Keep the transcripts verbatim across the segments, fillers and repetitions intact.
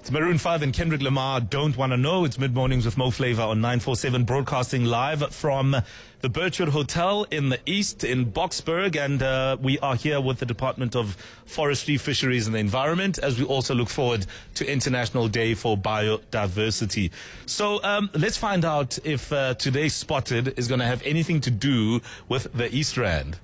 It's Maroon five and Kendrick Lamar, Don't Wanna Know. It's Mid-Mornings with Mo Flava on nine forty-seven, broadcasting live from the Birchwood Hotel in the east in Boksburg. And uh, we are here with the Department of Forestry, Fisheries and the Environment as we also look forward to International Day for Biodiversity. So um, let's find out if uh, today's Spotted is going to have anything to do with the East Rand.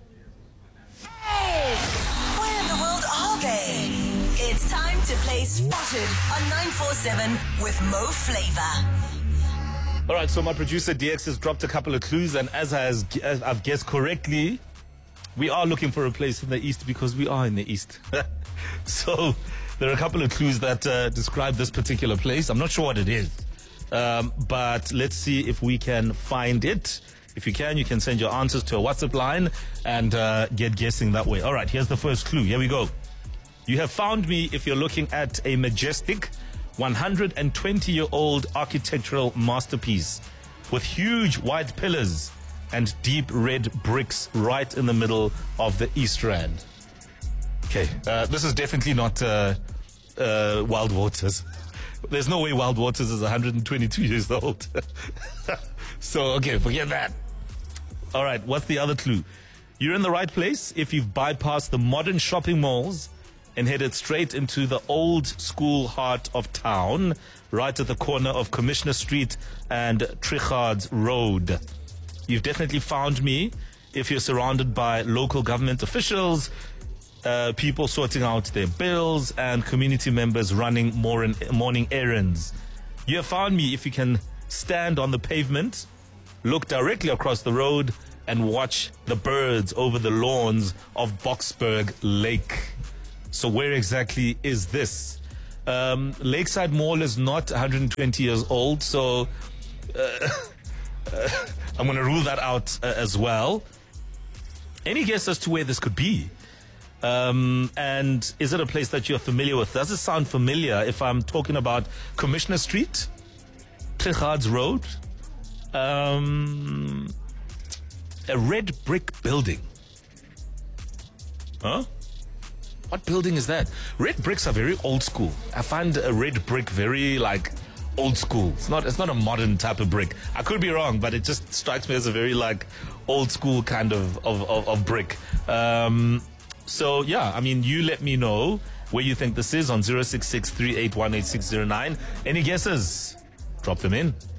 Where in the world are they? It's time to play Spotted on nine forty-seven with Mo Flava. All right, so my producer D X has dropped a couple of clues, and as, has, as I've guessed correctly, we are looking for a place in the East because we are in the East. So there are a couple of clues that uh, describe this particular place. I'm not sure what it is, um, but let's see if we can find it. If you can, you can send your answers to a WhatsApp line and uh, get guessing that way. All right, here's the first clue. Here we go. You have found me if you're looking at a majestic one hundred twenty year old architectural masterpiece with huge white pillars and deep red bricks right in the middle of the East Rand. Okay, uh, this is definitely not uh, uh, Wild Waters. There's no way Wild Waters is one hundred twenty-two years old. So, okay, forget that. All right, what's the other clue? You're in the right place if you've bypassed the modern shopping malls and headed straight into the old school heart of town, right at the corner of Commissioner Street and Trichards Road. You've definitely found me if you're surrounded by local government officials, uh, people sorting out their bills, and community members running morning, morning errands. You have found me if you can stand on the pavement, look directly across the road, and watch the birds over the lawns of Boksburg Lake. So where exactly is this? Um, Lakeside Mall is not one hundred twenty years old, so uh, uh, I'm going to rule that out uh, as well. Any guess as to where this could be? Um, and is it a place that you're familiar with? Does it sound familiar if I'm talking about Commissioner Street, Trichards Road, um, a red brick building? Huh? What building is that? Red bricks are very old school. I find a red brick very like old school. It's not it's not a modern type of brick. I could be wrong, but it just strikes me as a very like old school kind of of, of, of brick. Um, so yeah, I mean, you let me know where you think this is on zero six six, three eight one, eight six zero nine. Any guesses? Drop them in.